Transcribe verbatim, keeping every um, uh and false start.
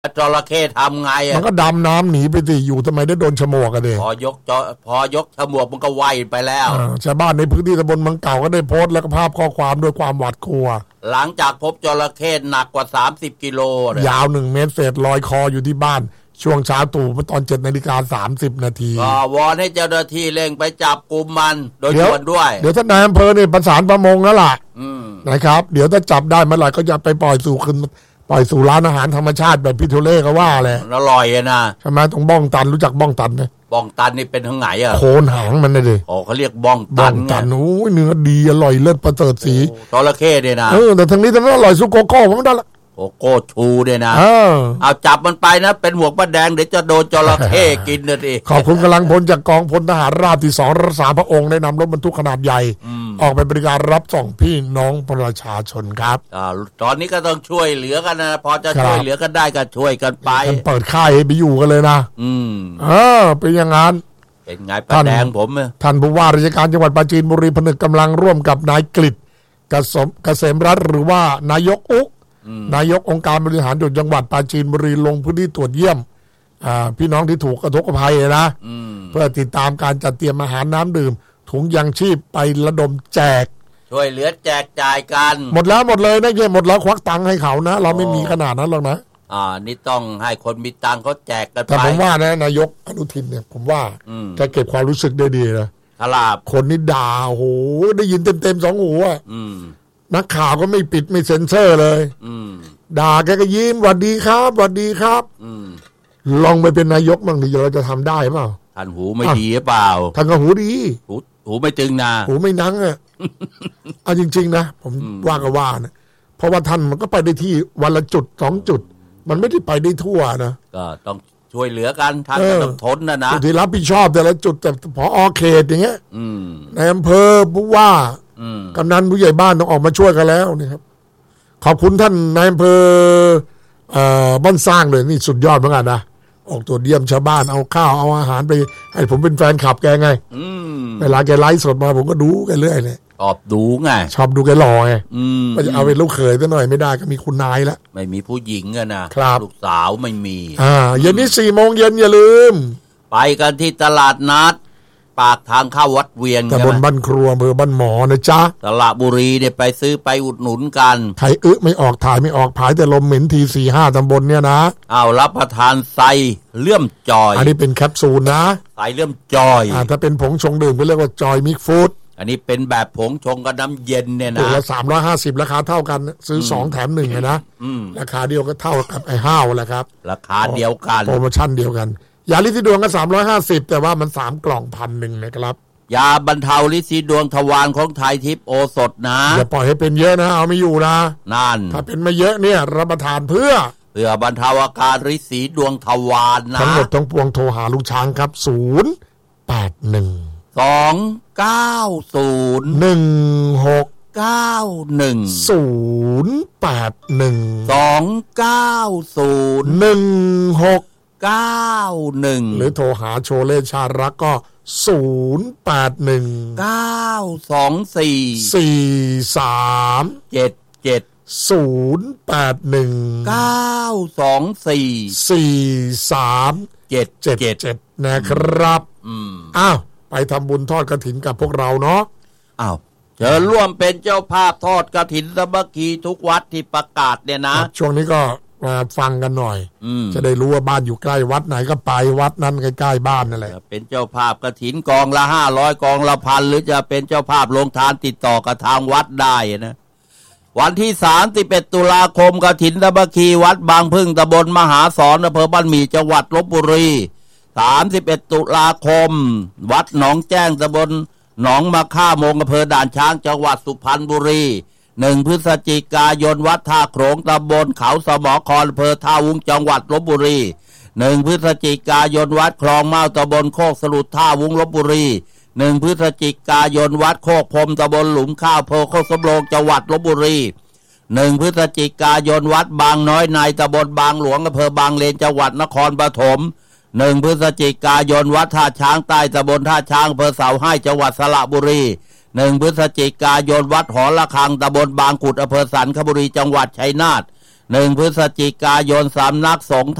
จระเข้ทำไงอ่ะมันก็ดำน้ำหนีไปสิอยู่ทำไมได้โดนฉมวกกันเองพอยกจอพอยกฉมวกมันก็ว่ายไปแล้วชาวบ้านในพื้นที่ตำบลเมืองเก่าก็ได้โพสต์และก็ภาพข้อความด้วยความหวาดกลัวหลังจากพบจระเข้หนักกว่าสามสิบกิโลยาวหนึ่งเมตรเศษลอยคออยู่ที่บ้านช่วงเช้าตรู่ตอนเจ็ดนาฬิกาสามสิบนาทีก็วอนให้เจ้าหน้าที่เร่งไปจับกุมมันโดยด่วนด้วยเดี๋ยวท่านนายอำเภอเนี่ยประสานประมงแล้วล่ะนะครับเดี๋ยวถ้าจับได้เมื่อไหร่ก็จะไปปล่อยสู่คืนปล่อยสู่ร้านอาหารธรรมชาติแบบพิทูเล่ก็ว่าแหละอร่อยนะใช่ไหมตรงบ้องตันรู้จักบ้องตันไหมบ้องตันนี่เป็นทางไหนอ่ะโคนหางมันเลยดิอ๋อเขาเรียกบ้องตันบ้องตันโอ้ยเนื้อดีอร่อยเลิศประเสริฐสีจระเข้เนี่ยนะเออแต่ทางนี้ทางนั้นอร่อยสุโกโก้ผมได้ละโกโก้ชูเนี่ยนะเอาจับมันไปนะเป็นหมวกป้าแดงเดี๋ยวจะโดนจระเข้กินนะดิขอบคุณกำลังพลจากกองพลทหารราบที่สองรักษาพระองค์ได้นำรถบรรทุกขนาดใหญ่ออกไปบริการรับส่งพี่น้องประชาชนครับตอนนี้ก็ต้องช่วยเหลือกันนะพอจะช่วยเหลือกันได้ก็ช่วยกันไปเปิดค่ายไปอยู่กันเลยนะอืมเออเป็นอย่างนั้นเป็นไงป้าแดงผมท่านผู้ว่าราชการจังหวัดปราจีนบุรีผนึกกำลังร่วมกับนายกฤษเกษมรัตน์หรือว่านายกอุ๊นายกองค์การบริหารส่วนจังหวัดปราจีนบุรีลงพื้นที่ตรวจเยี่ยมพี่น้องที่ถูกกระทบกระภัยนะเพื่อติดตามการจัดเตรียมอาหารน้ำดื่มถุงยังชีพไประดมแจกช่วยเหลือแจกจ่ายกันหมดแล้วหมดเลยนะเย่หมดแล้วควักตังค์ให้เขานะเราไม่มีขนาดนั้นหรอกนะอ่านี่ต้องให้คนมีตังค์เขาแจกกันไปแต่ผมว่านะนายกอนุทินเนี่ยผมว่าจะเก็บความรู้สึกได้ดีนะครับคนนี่ด่าโอ้โหได้ยินเต็มๆสองหูอ่ะนักข่าวก็ไม่ปิดไม่เซ็นเซอร์เลยด่าแกก็ยิ้มหวัดดีครับหวัดดีครับลองไปเป็นนายกบ้างดิเราจะทำได้เปล่าท่านหูไม่ดีหรือเปล่าท่านก็หูดีหูหูไม่ตึงนะหูไม่นังอ่ะเอาจริงๆนะผมว่าก็ว่านะเพราะว่าท่านมันก็ไปได้ที่วันละจุดสองจุดมันไม่ได้ไปได้ทั่วนะก็ต้องช่วยเหลือกันท่านก็ต้องทนนะนะที่รับผิดชอบแต่ละจุดแต่ผอ.เขตอย่างเงี้ยในอำเภอผู้ว่ากำนันผู้ใหญ่บ้านต้องออกมาช่วยกันแล้วนี่ครับขอบคุณท่านนายอำเภอบ้านสร้างเลยนี่สุดยอดเหมือนกันนะออกตัวเยี่ยมชาวบ้านเอาข้าวเอาอาหารไปให้ผมเป็นแฟนคลับแกไงเวลาแกไลฟ์สดมาผมก็ดูแกเรื่อยเลยชอบดูไงชอบดูแกหล่อไงก็จะเอาเป็นลูกเขยซะหน่อยไม่ได้ก็มีคุณนายละไม่มีผู้หญิงอะนะลูกสาวไม่มีอ่าเย็นนี้สี่โมงเย็นอย่าลืมไปกันที่ตลาดนัดปากทางเข้าวัดเวียงตำบลบ้านครัวอำเภอบ้านหมอนะจ๊ะสระบุรีเนี่ยไปซื้อไปอุดหนุนกันไทยอึไม่ออกถ่ายไม่ออกผายแต่ลมเหม็นทีสี่ห้าตำบลเนี่ยนะเอารับประทานไซเลื่อมจอยอันนี้เป็นแคปซูลนะไซเลื่อมจอยอ่าถ้าเป็นผงชงดื่มก็เรียกว่าจอยมิกฟู้ดอันนี้เป็นแบบผงชงกับน้ำเย็นเนี่ยนะตัวละสามร้อยห้าสิบราคาเท่ากันซื้อสองแถมหนึ่งนะราคาเดียวก็เท่ากับไอ้ห้าวแหละครับราคาเดียวกันโปรโมชั่นเดียวกันยาลิซิดวงก็สามร้อยห้าสิบแต่ว่ามันสามกล่องพันหนึ่งนะครับยาบรรเทาลิซิดวงทวารของไทยทิพย์โอสถนะอย่าปล่อยให้เป็นเยอะนะเอาไม่อยู่นะนั่นถ้าเป็นไม่เยอะเนี่ยรับประทานเพื่อเพื่อบรรเทาอาการลิซิดวงทวารนะทั้งหมดทั้งปวงโทรหาลูกช้างครับศูนย์แปดหนึ่งสองเก้าศูนย์หนึ่งหกเก้าหนึ่งศูนย์แปดหนึ่งสองเก้าศูนย์หนึ่งหกเก้าหนึ่งหรือโทรหาโชเล่ชารักก็ศูนย์แปดหนึ่งเก้าสองสี่สี่สามเจ็ดเจ็ดศูนย์แปดหนึ่งเก้าสองสี่สี่สามเจ็ดเจ็ดเจ็ดนะครับอ้าวไปทำบุญทอดกฐินกับพวกเราเนาะอ้าวเชิญร่วมเป็นเจ้าภาพทอดกฐินสามัคคีทุกวัดที่ประกาศเนี่ยนะช่วงนี้ก็มาฟังกันหน่อยจะได้รู้ว่าบ้านอยู่ใกล้วัดไหนก็ไปวัดนั้นใกล้ๆบ้านนั่นแหละเป็นเจ้าภาพกฐินกองละห้าร้อยกองละพันหรือจะเป็นเจ้าภาพลงทานติดต่อกับทางวัดได้นะวันที่สามสิบเอ็ดตุลาคมกฐินสามัคคีวัดบางพึ่งตำบลมหาสอนอำเภอบ้านหมี่จังหวัดลพบุรีสามสิบเอ็ดตุลาคมวัดหนองแจ้งตำบลหนองมะค่ามงอำเภอด่านช้างจังหวัดสุพรรณบุรีหนึ่งพฤศจิกายนวัดท่าโขงตำบลเขาสมอคออำเภอท่าวุ้งจังหวัดลพบุรีหนึ่งพฤศจิกายนวัดคลองเมาตำบลโคกสลุดท่าวุ้งลพบุรีหนึ่งพฤศจิกายนวัดโคกพรมตำบลหลุมข้าวอำเภอโคกสำโรงจังหวัดลพบุรีหนึ่งพฤศจิกายนวัดบางน้อยในตำบลบางหลวงอำเภอบางเลนจังหวัดนครปฐมหนึ่งพฤศจิกายนวัดท่าช้างใต้ตำบลท่าช้างอำเภอเสาให้จังหวัดสระบุรีหนึ่งพฤศจิกายนวัดหอระฆังตำบลบางขุดอำเภอสันคบุรีจังหวัดชัยนาทหนึ่งพฤศจิกายนสำนักสงฆ์